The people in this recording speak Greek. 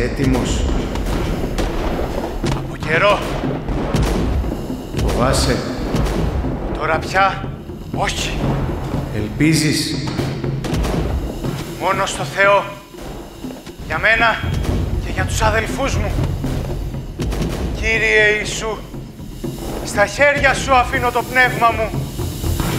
έτοιμος? Από καιρό. Φοβάσαι? Τώρα πια όχι. Ελπίζεις? Μόνο στο Θεό. Για μένα και για τους αδελφούς μου. Κύριε Ιησού, στα χέρια σου αφήνω το πνεύμα μου.